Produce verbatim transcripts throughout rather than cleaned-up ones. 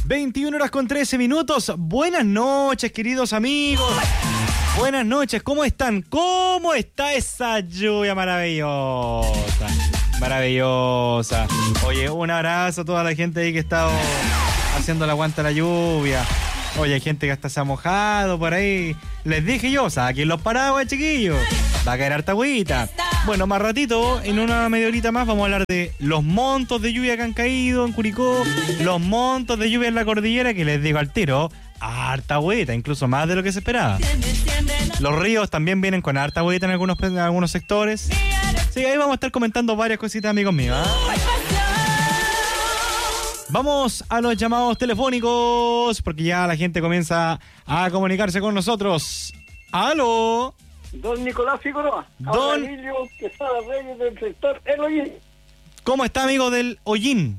veintiuna horas con trece minutos. Buenas noches, queridos amigos. Buenas noches, ¿cómo están? ¿Cómo está esa lluvia maravillosa? Maravillosa. Oye, un abrazo a toda la gente ahí que está haciendo la aguanta la lluvia. Oye, hay gente que hasta se ha mojado por ahí. Les dije yo, saquen los paraguas, chiquillos. Va a caer harta agüita. Bueno, más ratito, en una media horita más, vamos a hablar de los montos de lluvia que han caído en Curicó, los montos de lluvia en la cordillera, que les digo al tiro, harta agüita, incluso más de lo que se esperaba. Los ríos también vienen con harta agüita en algunos, en algunos sectores. Sí, ahí vamos a estar comentando varias cositas, amigos míos, ¿eh? Vamos a los llamados telefónicos, porque ya la gente comienza a comunicarse con nosotros. ¡Aló! Don Nicolás Figueroa, Don Emilio Quesada Reyes del sector El Hollín. ¿Cómo está, amigo del Hollín?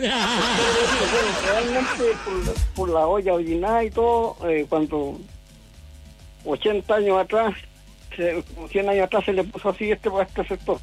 Realmente por, por la olla hollinada y todo, eh, cuando ochenta años atrás, cien años atrás se le puso así este para este sector.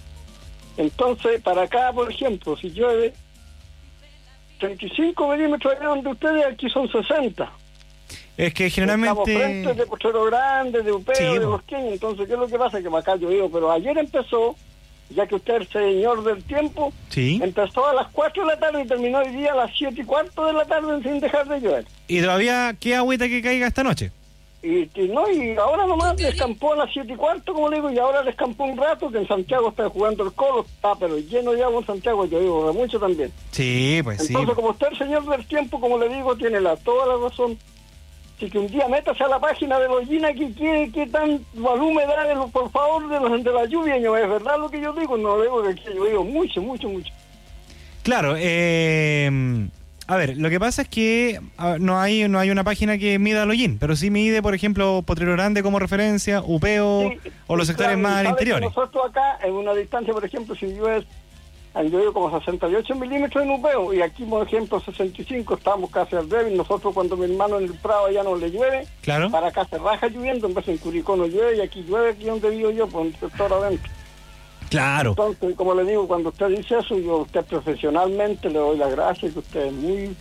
Entonces, para acá, por ejemplo, si llueve treinta y cinco milímetros allá donde ustedes, aquí son sesenta. Es que generalmente... Estamos frente de Potrero Grande, de Upeo, sí, de Bosqueño. Entonces, ¿qué es lo que pasa? Que acá llovió, pero ayer empezó, ya que usted es el señor del tiempo, sí, empezó a las cuatro de la tarde y terminó hoy día a las siete y cuarto de la tarde sin dejar de llover. ¿Y todavía qué agüita que caiga esta noche? Y, y no, y ahora nomás descampó a las siete y cuarto, como le digo, y ahora descampó un rato, que en Santiago está jugando el Colo, está pero lleno de agua en Santiago, yo digo, de mucho también. Sí, pues Entonces, sí. Entonces, como usted es el señor del tiempo, como le digo, tiene la, toda la razón. Así que un día métase a la página de Hollín aquí, ¿qué, qué tan volumen da, de lo, por favor, de, los, de la lluvia? ¿No es verdad lo que yo digo? No digo que aquí yo digo mucho, mucho, mucho. Claro, eh... a ver, lo que pasa es que a, no hay no hay una página que mida el Hollín, pero sí mide, por ejemplo, Potrero Grande como referencia, Upeo, sí, o los sectores claro, más al interior. Nosotros acá, en una distancia, por ejemplo, si llueve, han llovido como sesenta y ocho milímetros en Upeo, y aquí, por ejemplo, sesenta y cinco, estamos casi al débil. Nosotros, cuando mi hermano en el Prado ya no le llueve, claro, para acá se raja lloviendo, en vez de en Curicó no llueve, y aquí llueve, aquí donde vivo yo, por el sector adentro. Claro. Entonces, como le digo, cuando usted dice eso, yo a usted profesionalmente le doy las gracias, que usted es muy,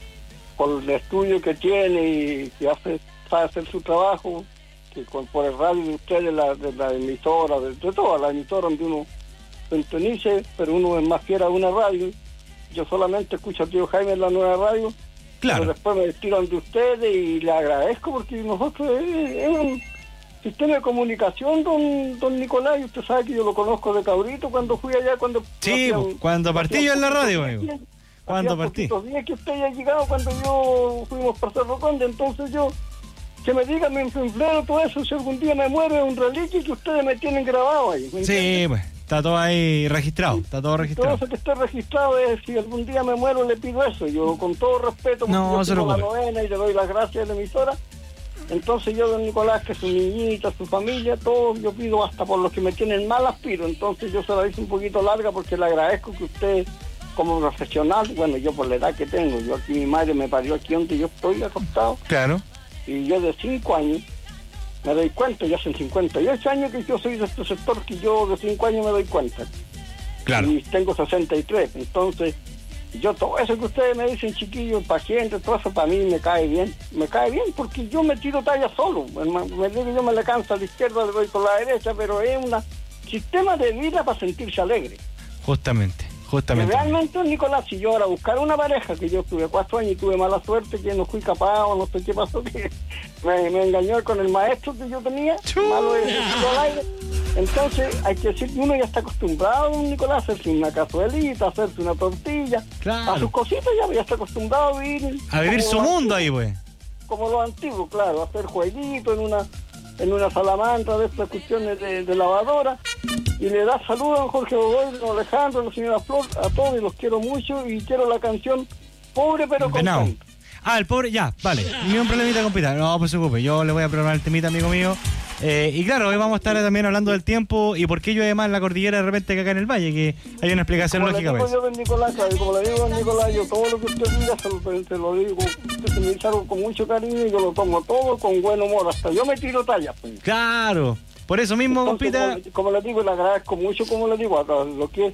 por el estudio que tiene y que hace, sabe hacer su trabajo, que con, por el radio de usted, de la, de la emisora, de, de toda la emisora donde uno sintonice, pero uno es más fiel a una radio. Yo solamente escucho a tío Jaime en la nueva radio, claro, pero después me tiran de ustedes y le agradezco porque nosotros es, es un sistema de comunicación, don don Nicolás, y usted sabe que yo lo conozco de cabrito cuando fui allá, cuando... Sí, hacían, cuando partí yo en la radio, amigo. Cuando partí. Los días que usted haya llegado, cuando yo fuimos para Cerro Conde, entonces yo, que me digan, me enflero todo eso, si algún día me muero, es un reliquio que ustedes me tienen grabado ahí. Sí, pues, está todo ahí registrado, sí, está todo registrado. Todo eso que esté registrado es, si algún día me muero, le pido eso, yo con todo respeto, porque no, yo tengo la novena y le doy las gracias a la emisora. Entonces yo, don Nicolás, que su niñita, su familia, todo, yo pido hasta por los que me tienen malas pido. Entonces yo se la hice un poquito larga porque le agradezco que usted, como profesional, bueno, yo por la edad que tengo, yo aquí, mi madre me parió aquí donde yo estoy acostado. Claro. Y yo de cinco años me doy cuenta, ya hace cincuenta y ocho años que yo soy de este sector, que yo de cinco años me doy cuenta. Claro. Y tengo sesenta y tres, entonces... Yo todo eso que ustedes me dicen, chiquillos, pacientes, todo eso para mí me cae bien. Me cae bien porque yo me tiro talla solo. Me digo, yo me le canso a la izquierda, le doy con la derecha, pero es un sistema de vida para sentirse alegre. Justamente, justamente. Y realmente, Nicolás, si yo ahora buscar una pareja, que yo tuve cuatro años y tuve mala suerte, que no fui capaz o no sé qué pasó, que me, me engañó con el maestro que yo tenía, malo de al aire. Entonces, hay que decir que uno ya está acostumbrado, don Nicolás, a hacerse una cazuelita, a hacerse una tortilla, claro, a sus cositas ya, ya está acostumbrado a vivir... A vivir su mundo ahí, pues. Como los antiguos, claro, a hacer jueguitos en una en una salamandra de estas cuestiones de, de lavadora. Y le da saludos a don Jorge Godoy, don Alejandro, a la señora Flor, a todos, y los quiero mucho, y quiero la canción Pobre pero contento. Ah, el pobre, ya, vale, ni un problemita con Pita, no, pues se preocupe, yo le voy a programar el temita, amigo mío. Eh, y claro, hoy vamos a estar también hablando del tiempo y por qué llueve más en la cordillera de repente que acá en el valle, que hay una explicación como lógica. Le digo yo, don Nicolás, como le digo a don Nicolás, yo todo lo que usted diga se lo, se lo digo, se me dice algo con mucho cariño y yo lo tomo todo con buen humor, hasta yo me tiro tallas. Pues. Claro, por eso mismo, Entonces, compita. Como, como le digo, le agradezco mucho, como le digo, a lo que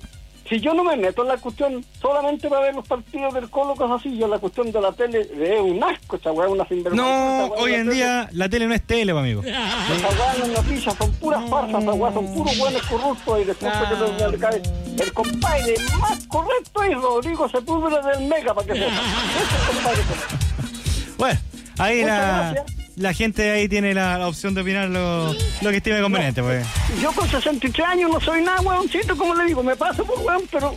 si yo no me meto en la cuestión solamente para ver los partidos del Colo, cosas así, yo la cuestión de la tele es un asco, esta weá es una sinvergüenza. No, esta weá hoy de en la día la tele no es tele, pues, amigo. Esa weá no es noticia, son puras farsas, esa weá son puros buenos corruptos y después No. que le cae el compadre más correcto es Rodrigo Sepúlveda del Mega, para que sepa. Ese es el compadre correcto. Bueno, ahí Muchas la, gracias. la gente ahí tiene la, la opción de opinar lo, lo que estime conveniente, pues. Yo con sesenta y tres años no soy nada, weoncito, como le digo, me paso por weón, pero